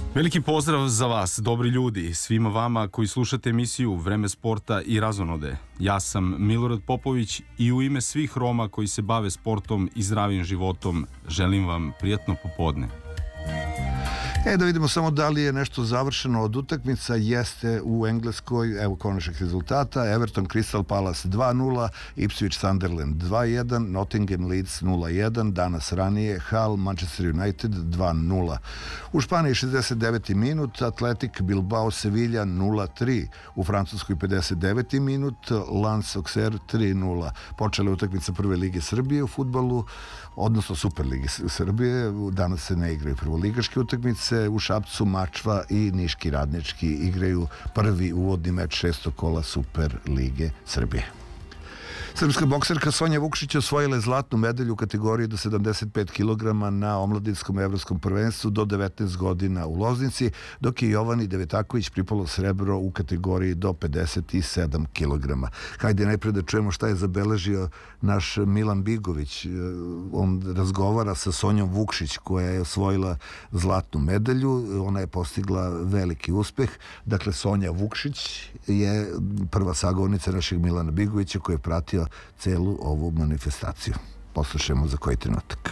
Veliki pozdrav za vas, dobri ljudi, svima vama koji slušate emisiju Vreme sporta i razonode. Ja sam Milorad Popović i u ime svih Roma koji se bave sportom i zdravim životom želim vam prijatno popodne. Da vidimo samo da li je nešto završeno od utakmica. Jeste u Engleskoj, evo konačnih rezultata. Everton Crystal Palace 2-0, Ipswich Sunderland 2-1, Nottingham Leeds 0-1, danas ranije Hull Manchester United 2-0. U Španiji 69. minut, Athletic Bilbao Sevilla 0-3, u Francuskoj 59. minut, Lens Auxerre 3-0. Počela je utakmica Prve lige Srbije u fudbalu, odnosno Super lige Srbije. Danas se ne igraju prvoligaške utakmice. U Šapcu Mačva i Niški Radnički igraju prvi uvodni meč 6. kola Super lige Srbije. Srpska bokserka Sonja Vukšić osvojila je zlatnu medalju u kategoriji do 75 kg na omladinskom evropskom prvenstvu do 19 godina u Loznici, dok je Jovani Devetaković pripalo srebro u kategoriji do 57 kg. Hajde najprej da čujemo šta je zabeležio naš Milan Bigović. On razgovara sa Sonjom Vukšić koja je osvojila zlatnu medalju. Ona je postigla veliki uspeh. Dakle, Sonja Vukšić je prva sagovornica našeg Milana Bigovića koji je pratio celu ovu manifestaciju. Poslušajmo za koji trenutak.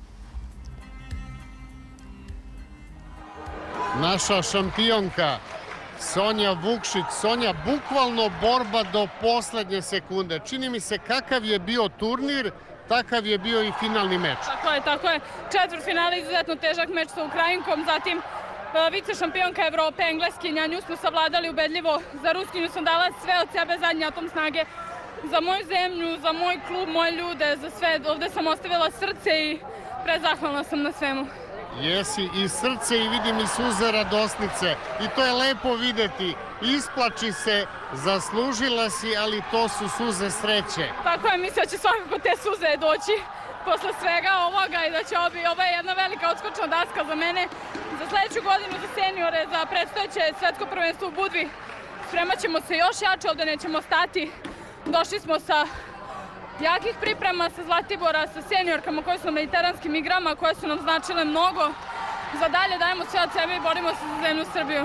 Naša šampionka Sonja Vukšić. Sonja, bukvalno borba do poslednje sekunde. Čini mi se kakav je bio turnir, takav je bio i finalni meč. Tako je. Četvrtfinale, izuzetno težak meč sa Ukrajinkom, zatim vice šampionka Evrope, Engleskinja, nju smo savladali ubedljivo. Za Ruskinju sam dala sve od sebe, zadnji atom snage. Za moju zemlju, za moj klub, moje ljude, za sve. Ovde sam ostavila srce i prezahvalna sam na svemu. Jesi i srce i vidim i suze radosnice i to je lepo videti. Isplači se, zaslužila si, ali to su suze sreće. Tako je, mislim da će svakako te suze doći posle svega ovoga i da će ovo je jedna velika odskočna daska za mene. Za sledeću godinu, za seniore, za predstojeće svetsko prvenstvo u Budvi. Spremat ćemo se još jače, ovde nećemo stati. Došli smo sa jakih priprema sa Zlatibora, sa seniorkama koje su na mediteranskim igrama, koje su nam značile mnogo. Za dalje dajemo sve od sebe i borimo se za zemlju Srbiju.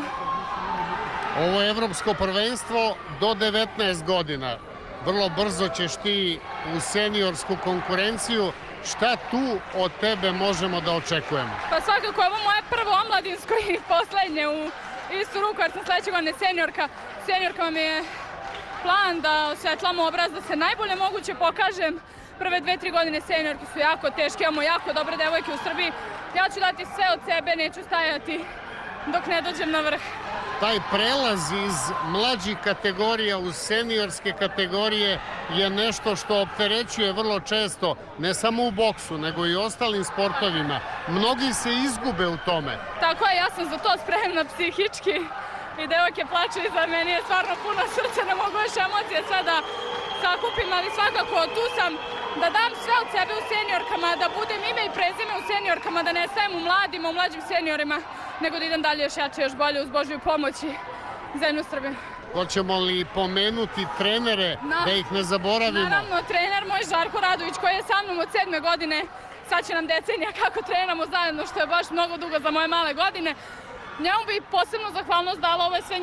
Ovo je evropsko prvenstvo do 19 godina. Vrlo brzo ćeš ti u seniorsku konkurenciju. Šta tu od tebe možemo da očekujemo? Pa svakako ovo moje prvo omladinsko i poslednje u istu ruku, jer sam sledeće godine seniorka. Seniorka mi je plan da osvetlam obraz, da se najbolje moguće pokažem. Prve 2-3 godine seniorke su jako teške, imamo jako dobre devojke u Srbiji. Ja ću dati sve od sebe, neću stajati dok ne dođem na vrh. Taj prelaz iz mlađih kategorija u seniorske kategorije je nešto što opterećuje vrlo često, ne samo u boksu, nego i u ostalim sportovima. Mnogi se izgube u tome. Tako je, ja sam za to spremna psihički. I devojke plaću iza meni, je stvarno puno srce, ne mogu još emocije sve da sakupim, ali svakako tu sam da dam sve od sebe u seniorkama, da budem ime i prezime u seniorkama, da ne stajem u mladima, u mlađim seniorima, nego da idem dalje još jače, još bolje uz Božju pomoć i zemlju Srbije. Hoćemo li pomenuti trenere, da ih ne zaboravimo? Naravno, trener moj Žarko Radović koji je sa mnom od 7. godine, sad će nam decenija kako trenamo zajedno, što je baš mnogo dugo za moje male godine. Njemu bi posebno zahvalnost dala, ovo je sve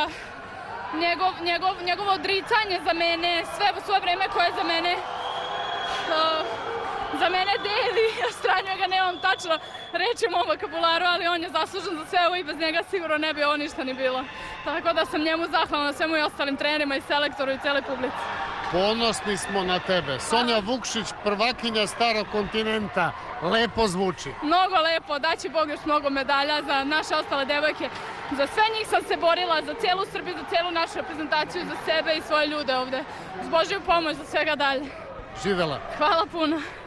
njegovo odricanje za mene, sve svoje vreme koje za mene deli, ja stranio ga nemam tačno reći u mom vokabularu, ali on je zaslužen za sve ovo i bez njega sigurno ne bi ovo ništa ni bilo. Tako da sam njemu zahvalna, svemu i ostalim trenerima i selektoru i cele publici. Ponosni smo na tebe. Sonja Vukšić, prvakinja starog kontinenta, lepo zvuči. Mnogo lepo, daći Bog još mnogo medalja za naše ostale devojke. Za sve njih sam se borila, za cijelu Srbiju, za cijelu našu reprezentaciju, za sebe i svoje ljude ovde. Uz Božju pomoć za svega dalje. Živela. Hvala puno.